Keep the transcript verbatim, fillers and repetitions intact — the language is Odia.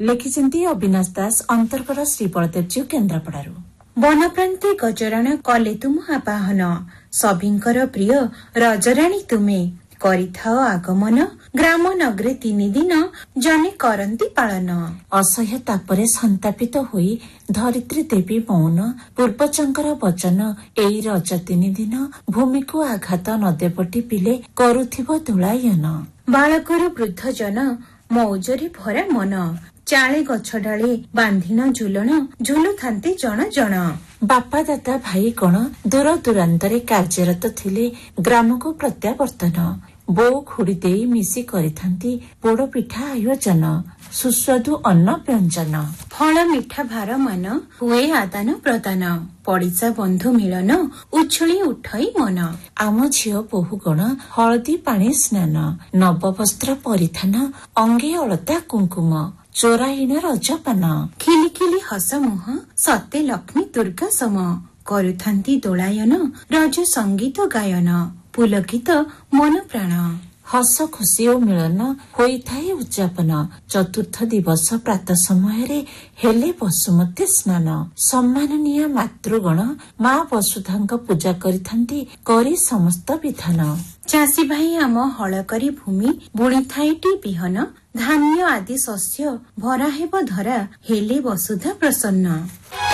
ଲେଖିଛନ୍ତି ଅବିନାଶ ଦାସ, ଅନ୍ତର୍ଗତ ଶ୍ରୀ ବଳଦେବଜୀଉ, କେନ୍ଦ୍ରାପଡ଼ାରୁ। ବନପ୍ରାନ୍ତେ ଗଜରାଣ କଲେ ତୁମ ଆବାହନ, ସଭିଙ୍କର ପ୍ରିୟ ରଜରାଣୀ ତୁମେ, କରିଥାଅ ଆଗମନ, ଗ୍ରାମ ନଗରେ ତିନି ଦିନ ଜନେ କରନ୍ତି ପାଳନ। ଅସହ୍ୟ ତାପରେ ସନ୍ତାପିତ ହୋଇ ଧରିତ୍ରୀ ଦେବୀ ମୌନ, ପୂର୍ବଜଙ୍କର ବଚନ ଏଇ ରଜ ତିନି ଦିନ, ଭୂମିକୁ ଆଘାତ ନଦେବଟି ପିଲେ କରୁଥିବ ଦୋଳାୟନ। ବାଳକରୁ ବୃଦ୍ଧ ଜନ ମୌଜରେ ଭରା ମନ, ଚାଳେ ଗଛ ଡାଳେ ବାନ୍ଧିନ ଝୁଲଣ, ଝୁଲୁଥାନ୍ତି ଜଣ ଜଣ। ବାପା ଦାଦା ଭାଇ ଗଣ ଦୂର ଦୂରାନ୍ତରେ କାର୍ଯ୍ୟରତ ଥିଲେ, ଗ୍ରାମକୁ ପ୍ରତ୍ୟାବର୍ତ୍ତନ। ବୋଉ ଖୁଡ଼ି ଦେଇ ମିଶି କରିଥାନ୍ତି ପୋଡ଼ ପିଠା ଆୟୋଜନ, ସୁସ୍ୱାଦୁ ଅନ୍ନ ବ୍ୟଞ୍ଜନ। ଫଳ ମିଠା ଭାର ମାନ ହୁଏ ଆଦାନ ପ୍ରଦାନ, ପଡ଼ିଶା ବନ୍ଧୁ ମିଳନ ଉଛୁଳି ଉଠଇ ମନ। ଆମ ଝିଅ ବୋହୁ ଗଣ ହଳଦୀ ପାଣି ସ୍ନାନ, ନବବସ୍ତ୍ର ପରିଧାନ, ଅଙ୍ଗେ ଅଳତା କୁଙ୍କୁମ, ଚୋରାଇଣ ରଜପାନ। ଖିଲି ଖିଲି ହସ ମୁହଁ ସତେ ଲକ୍ଷ୍ମୀ ଦୁର୍ଗା ସମ, କରୁଥାନ୍ତି ଦୋଳାୟନ ରଜ ସଙ୍ଗୀତ ଗାୟନ, ପୁଲକିତ ମନ ପ୍ରାଣ। ହସ ଖୁସି ଓ ମିଳନ ହୋଇଥାଏ ଉଦ୍ଯାପନ, ଚତୁର୍ଥ ଦିବସ ପ୍ରାତ ସମୟରେ ହେଲେ ବସୁମତୀ ସ୍ନାନ। ସମ୍ମାନନୀୟ ମାତୃଗଣ ମା ବସୁଧାଙ୍କ ପୂଜା କରିଥାନ୍ତି କରି ସମସ୍ତ ବିଧାନ। ଚାଷୀ ଭାଇ ଆମ ହଳ କରି ଭୂମି ବୁଣିଥାଏଟି ବିହନ, ଧାନ୍ୟ ଆଦି ଶସ୍ୟ ଭରା ହେବ ଧରା, ହେଲେ ବସୁଧା ପ୍ରସନ୍ନ।